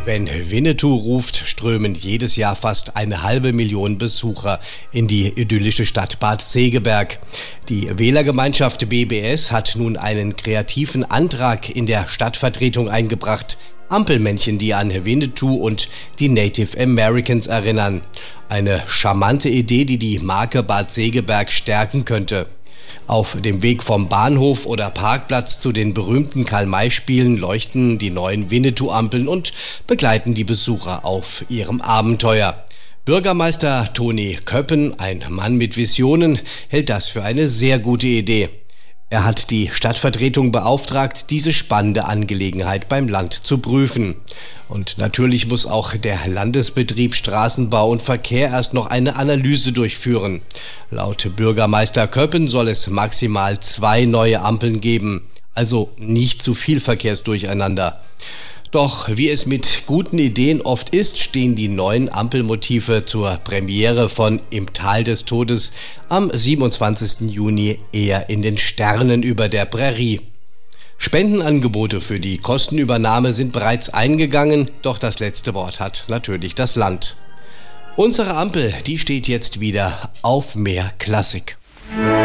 Wenn Winnetou ruft, strömen jedes Jahr fast 500.000 Besucher in die idyllische Stadt Bad Segeberg. Die Wählergemeinschaft BBS hat nun einen kreativen Antrag in der Stadtvertretung eingebracht. Ampelmännchen, die an Winnetou und die Native Americans erinnern. Eine charmante Idee, die die Marke Bad Segeberg stärken könnte. Auf dem Weg vom Bahnhof oder Parkplatz zu den berühmten Karl-May-Spielen leuchten die neuen Winnetou-Ampeln und begleiten die Besucher auf ihrem Abenteuer. Bürgermeister Toni Köppen, ein Mann mit Visionen, hält das für eine sehr gute Idee. Er hat die Stadtvertretung beauftragt, diese spannende Angelegenheit beim Land zu prüfen. Und natürlich muss auch der Landesbetrieb Straßenbau und Verkehr erst noch eine Analyse durchführen. Laut Bürgermeister Köppen soll es maximal 2 neue Ampeln geben, also nicht zu viel Verkehrsdurcheinander. Doch wie es mit guten Ideen oft ist, stehen die neuen Ampelmotive zur Premiere von Im Tal des Todes am 27. Juni eher in den Sternen über der Prärie. Spendenangebote für die Kostenübernahme sind bereits eingegangen, doch das letzte Wort hat natürlich das Land. Unsere Ampel, die steht jetzt wieder auf mehr Klassik.